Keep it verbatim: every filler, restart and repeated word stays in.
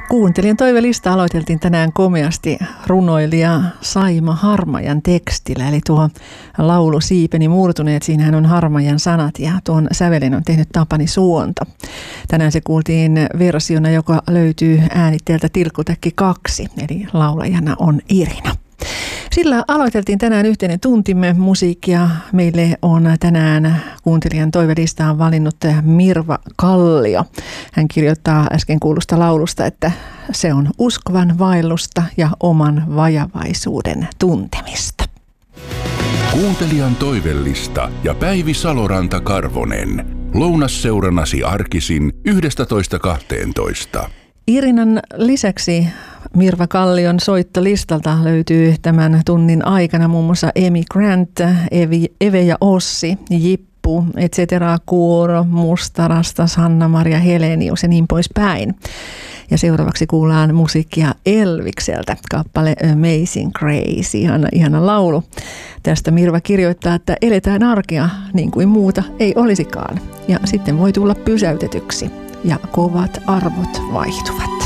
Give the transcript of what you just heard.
Kuuntelijan toivelista aloiteltiin tänään komeasti runoilija Saima Harmajan tekstillä, eli tuo laulu Siipeni murtuneet, siinähän on Harmajan sanat ja tuon sävelen on tehnyt Tapani Suonta. Tänään se kuultiin versiona, joka löytyy äänitteeltä Tilkkutäkki kaksi, eli laulajana on Irina. Sillä aloiteltiin tänään yhteinen tuntimme musiikkia. Meille on tänään kuuntelijan toivelistaan valinnut Mirva Kallio. Hän kirjoittaa äsken kuulusta laulusta, että se on uskovan vaellusta ja oman vajavaisuuden tuntemista. Kuuntelijan toivellista ja Päivi Saloranta-Karvonen. Lounasseurannasi arkisin yhdestätoista kahteentoista. Irinan lisäksi Mirva Kallion soittolistalta löytyy tämän tunnin aikana muun muassa Emi Grant, Evi, Eve ja Ossi, Jippu, et cetera, Kuoro, Mustarastas, Hanna-Maria Helenius ja niin poispäin. Ja seuraavaksi kuullaan musiikkia Elvikseltä, kappale Amazing Grace, ihana, ihana laulu. Tästä Mirva kirjoittaa, että eletään arkea niin kuin muuta ei olisikaan. Ja sitten voi tulla pysäytetyksi ja kovat arvot vaihtuvat.